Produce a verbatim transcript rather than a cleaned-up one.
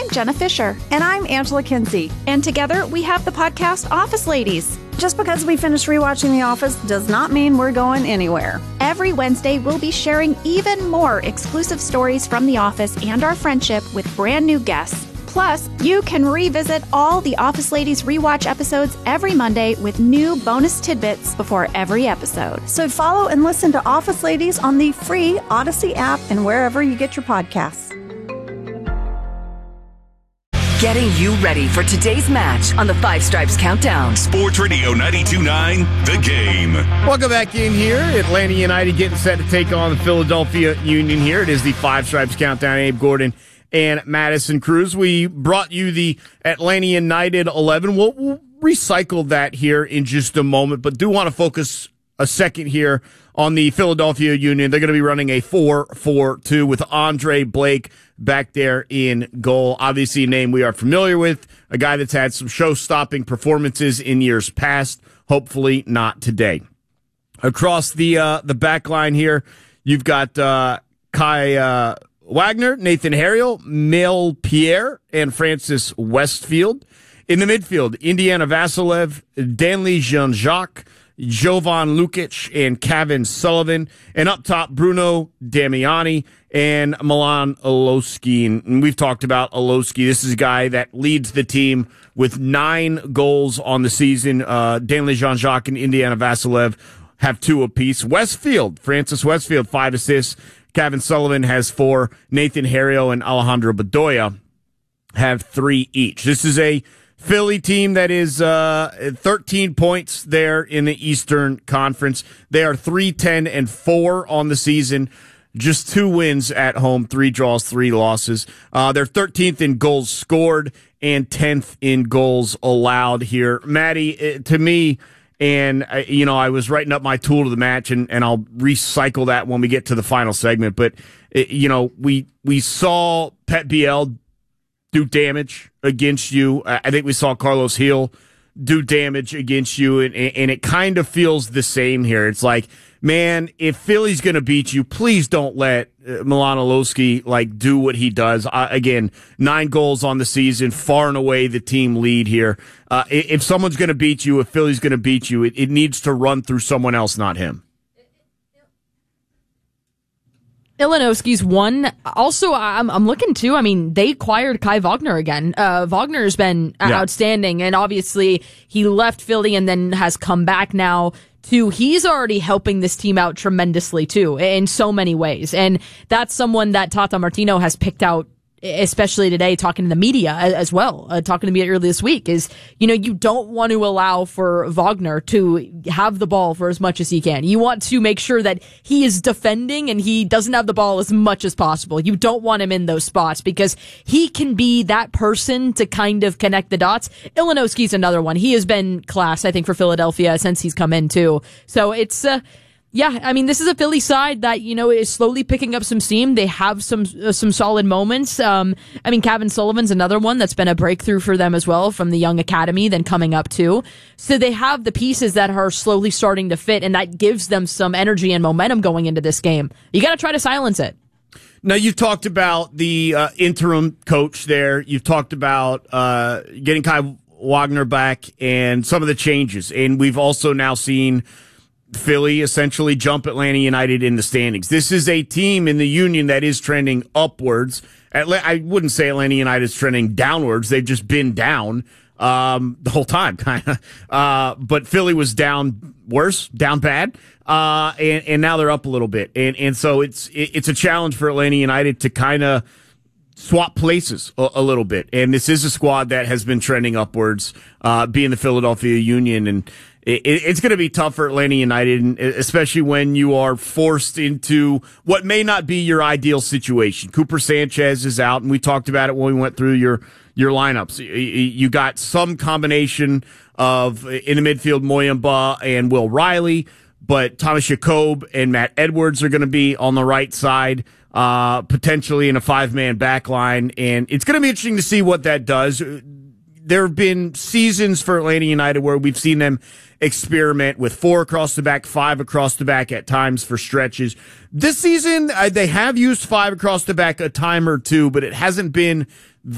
Jenna Fisher. And I'm Angela Kinsey. And together we have the podcast Office Ladies. Just because we finished rewatching The Office does not mean we're going anywhere. Every Wednesday, we'll be sharing even more exclusive stories from The Office and our friendship with brand new guests. Plus, you can revisit all the Office Ladies rewatch episodes every Monday with new bonus tidbits before every episode. So follow and listen to Office Ladies on the free Odyssey app and wherever you get your podcasts. Getting you ready for today's match on the Five Stripes Countdown. Sports Radio ninety-two point nine, The Game. Welcome back in here. Atlanta United getting set to take on the Philadelphia Union here. It is the Five Stripes Countdown. Abe Gordon and Madison Cruz. We brought you the Atlanta United eleven. We'll, we'll recycle that here in just a moment, but do want to focus a second here on the Philadelphia Union. They're going to be running a four four two with Andre Blake back there in goal. Obviously a name we are familiar with, a guy that's had some show-stopping performances in years past, hopefully not today. Across the uh, the back line here, you've got uh, Kai uh, Wagner, Nathan Harriel, Mel Pierre, and Francis Westfield. In the midfield, Indiana Vasilev, Danley Jean-Jacques, Jovan Lukic, and Kevin Sullivan. And up top, Bruno Damiani and Milan Oloski. And we've talked about Oloski. This is a guy that leads the team with nine goals on the season. Uh, Danley Jean-Jacques and Indiana Vasilev have two apiece. Westfield, Francis Westfield, five assists. Kevin Sullivan has four. Nathan Harriel and Alejandro Bedoya have three each. This is a Philly team that is uh, thirteen points there in the Eastern Conference. They are three ten and four on the season. Just two wins at home, three draws, three losses. Uh, they're thirteenth in goals scored and tenth in goals allowed here. Maddie, to me, and uh, you know, I was writing up my tool to the match, and, and I'll recycle that when we get to the final segment. But it, you know, we we saw Pep Biel do damage against you. I think we saw Carlos Gil do damage against you, and, and it kind of feels the same here. It's like, man, if Philly's going to beat you, please don't let Milan Oloski like do what he does. Uh, again, nine goals on the season, far and away the team lead here. Uh, if someone's going to beat you, if Philly's going to beat you, it, it needs to run through someone else, not him. Ilanowski's one. Also, I'm I'm looking too. I mean, they acquired Kai Wagner again. Uh, Wagner's been uh, yeah. outstanding, and obviously he left Philly and then has come back now. Too, he's already helping this team out tremendously too in so many ways, and that's someone that Tata Martino has picked out, especially today, talking to the media as well, uh, talking to me earlier this week, is, you know, you don't want to allow for Wagner to have the ball for as much as he can. You want to make sure that he is defending and he doesn't have the ball as much as possible. You don't want him in those spots because he can be that person to kind of connect the dots. Ilanowski's another one. He has been class, I think, for Philadelphia since he's come in too. So it's, uh, Yeah, I mean, this is a Philly side that, you know, is slowly picking up some steam. They have some uh, some solid moments. Um, I mean, Kevin Sullivan's another one that's been a breakthrough for them as well from the young academy, then coming up too. So they have the pieces that are slowly starting to fit, and that gives them some energy and momentum going into this game. You got to try to silence it. Now, you've talked about the uh, interim coach there. You've talked about uh, getting Kai Wagner back and some of the changes. And we've also now seen Philly essentially jump Atlanta United in the standings. This is a team in the Union that is trending upwards. Atla- I wouldn't say Atlanta United is trending downwards. They've just been down um, the whole time, kind of. Uh, but Philly was down worse, down bad, uh, and, and now they're up a little bit. And and so it's it, it's a challenge for Atlanta United to kind of swap places a, a little bit. And this is a squad that has been trending upwards, uh, being the Philadelphia Union, and it, it's going to be tough for Atlanta United, especially when you are forced into what may not be your ideal situation. Cooper Sanchez is out, and we talked about it when we went through your your lineups. You got some combination of, in the midfield, Moyamba and Will Riley, but Thomas Jacob and Matt Edwards are going to be on the right side, uh, potentially in a five-man back line, and it's going to be interesting to see what that does. There have been seasons for Atlanta United where we've seen them experiment with four across the back, five across the back at times for stretches. This season, uh, they have used five across the back a time or two, but it hasn't been